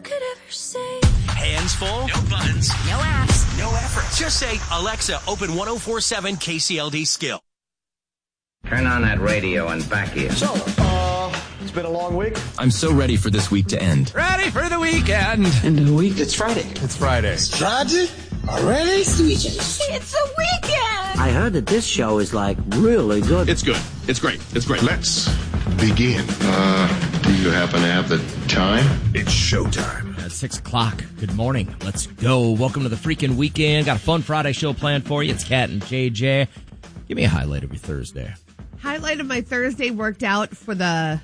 could ever say. Hands full, no buttons, No apps. no effort. Just say, Alexa, open 104.7 KCLD Skill. Turn on that radio and back here. So, it's been a long week. I'm so ready for this week to end. Ready for the weekend. End of the week. It's Friday. It's Friday. Friday? Already? It's a weekend. I heard that this show is like really good. It's good. It's great. It's great. Let's begin. Do you happen to have the time? It's showtime. At 6 o'clock. Good morning. Let's go. Welcome to the freaking weekend. Got a fun Friday show planned for you. It's Kat and JJ. Give me a highlight of your Thursday. Highlight of my Thursday, worked out for the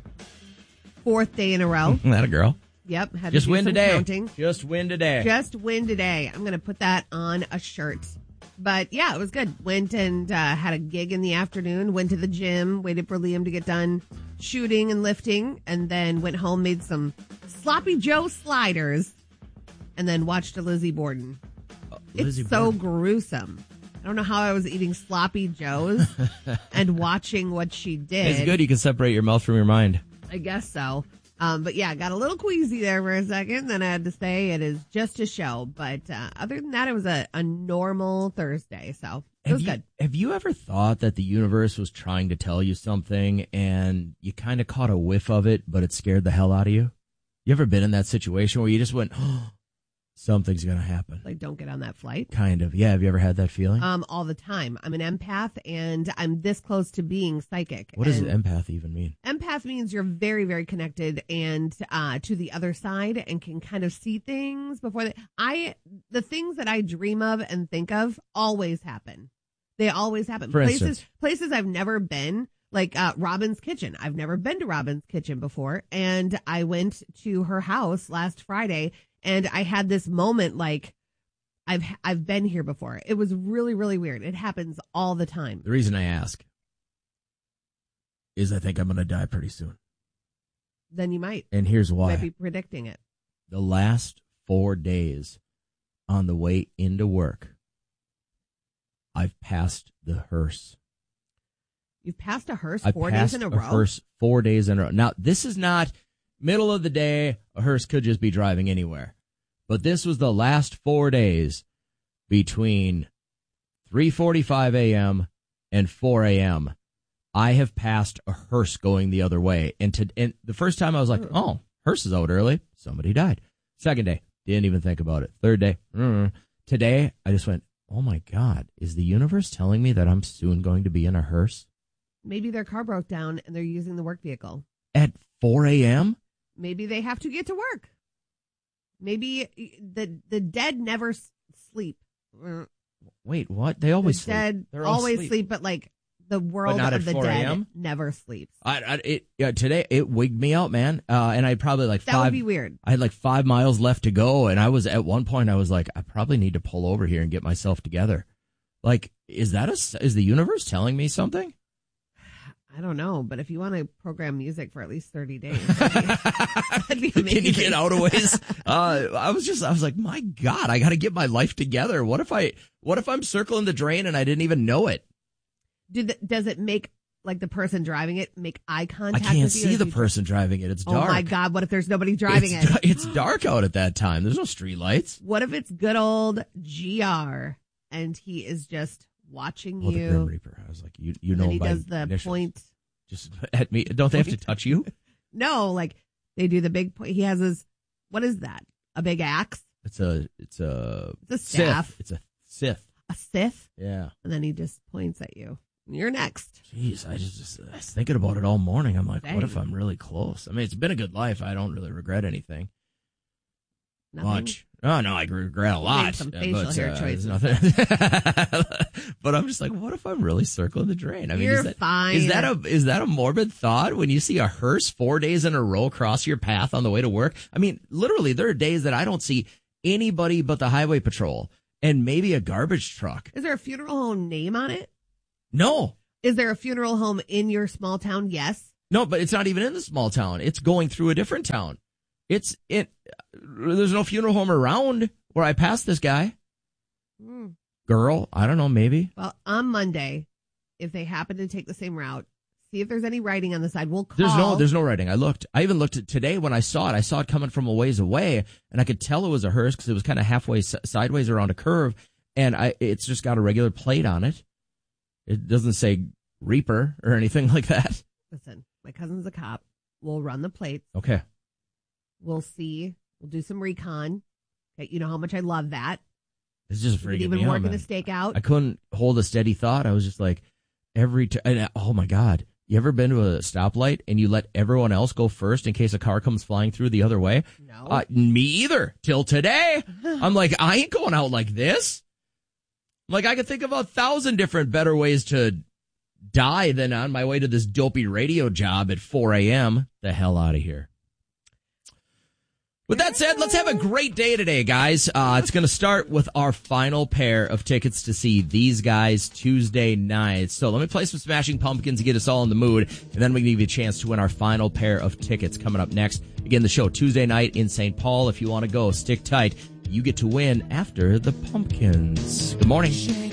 4th day in a row. That a girl. Yep. Had Just to do win some today. counting. Just win today. Just win today. I'm going to put that on a shirt. But yeah, it was good. Went and had a gig in the afternoon, went to the gym, waited for Liam to get done shooting and lifting, and then went home, made some Sloppy Joe sliders, and then watched a Lizzie Borden. Lizzie It's so Borden. gruesome. I don't know how I was eating Sloppy Joes and watching what she did. It's good. You can separate your mouth from your mind. I guess so. But yeah, got a little queasy there for a second. Then I had to say it is just a show. But other than that, it was a normal Thursday. So it was good. Have you ever thought that the universe was trying to tell you something and you kind of caught a whiff of it, but it scared the hell out of you? You ever been in that situation where you just went, oh, something's going to happen? Like, don't get on that flight. Kind of. Yeah. Have you ever had that feeling? All the time. I'm an empath and I'm this close to being psychic. What does And empath even mean? empath means you're very, very connected and to the other side and can kind of see things before the things that I dream of and think of always happen. They always happen. For instance? Places I've never been, like Robin's Kitchen. I've never been to Robin's Kitchen before, and I went to her house last Friday, and I had this moment like I've been here before. It was really, really weird. It happens all the time. The reason I ask is I think I'm going to die pretty soon. Then you might. And here's You why. might be predicting it. The last 4 days on the way into work, I've passed the hearse. You've passed a hearse I 4 passed days in a row. hearse 4 days in a row. Now, this is not middle of the day. A hearse could just be driving anywhere. But this was the last 4 days between 3:45 a.m. and 4 a.m. I have passed a hearse going the other way. And the first time I was like, oh, hearse is out early. Somebody died. Second day, didn't even think about it. Third day, today, I just went, oh my God, is the universe telling me that I'm soon going to be in a hearse? Maybe their car broke down and they're using the work vehicle. At 4 a.m.? Maybe they have to get to work. Maybe the dead never sleep. Wait, what? They always The sleep. dead They're all always asleep. sleep, but like the world not of at the 4 dead a.m.? never sleeps. Today it wigged me out, man. And I probably That would be weird. I had like 5 miles left to go, and I was at one point I was like, I probably need to pull over here and get myself together. Like, is the universe telling me something? I don't know, but if you want to program music for at least 30 days, that'd be amazing. Can you get out of ways? I was like, my God, I got to get my life together. What if I'm circling the drain and I didn't even know it? Does it make like the person driving it make eye contact? I can't with you see as the you- person driving it. It's Oh dark. my God! What if there's nobody driving it? It's dark out at that time. There's no street lights. What if it's good old GR and he is just watching Oh, the Grim you? Reaper. I was like, you And know then he by does the initials. point. Just at me. Don't they have to touch you? No, like they do the big point. He has his, what is that? A big axe? It's a It's a staff. Sith. It's a Sith. A Sith? Yeah. And then he just points at you. You're next. Jeez, I was thinking about it all morning. I'm like, Dang. what if I'm really close? I mean, it's been a good life. I don't really regret anything Nothing? much. Oh no, I regret a You lot. made some facial hair there's choices. nothing. But I'm just like, what if I'm really circling the drain? I mean, You're fine. Is that a morbid thought when you see a hearse 4 days in a row cross your path on the way to work? I mean, literally, there are days that I don't see anybody but the highway patrol and maybe a garbage truck. Is there a funeral home name on it? No. Is there a funeral home in your small town? Yes. No, but it's not even in the small town. It's going through a different town. There's no funeral home around where I passed this guy. Girl, I don't know, maybe. Well, on Monday, if they happen to take the same route, See if there's any writing on the side. We'll call. There's no writing. I looked. I even looked at today when I saw it. I saw it coming from a ways away, and I could tell it was a hearse because it was kind of halfway sideways around a curve, and it's just got a regular plate on it. It doesn't say Reaper or anything like that. Listen, my cousin's a cop. We'll run the plates. Okay. We'll see. We'll do some recon. Okay, you know how much I love that. It's just freaking even me out, working man. a stakeout. I couldn't hold a steady thought. I was just like, oh my God. You ever been to a stoplight and you let everyone else go first in case a car comes flying through the other way? No. Me either. Till today. I'm like, I ain't going out like this. Like, I could think of 1,000 different better ways to die than on my way to this dopey radio job at 4 a.m. The hell out of here. With that said, let's have a great day today, guys. It's going to start with our final pair of tickets to see these guys Tuesday night. So let me play some Smashing Pumpkins to get us all in the mood, and then we can give you a chance to win our final pair of tickets coming up next. Again, the show Tuesday night in St. Paul. If you want to go, stick tight. You get to win after the Pumpkins. Good morning.